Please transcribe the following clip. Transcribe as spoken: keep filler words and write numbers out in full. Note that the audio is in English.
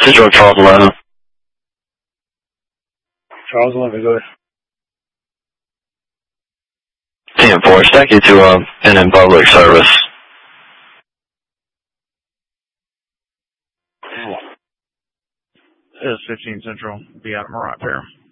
Central Charles eleven. Charles eleven, go ahead. ten four, stack you to uh, an in public service. It's fifteen Central, be out of my right pair.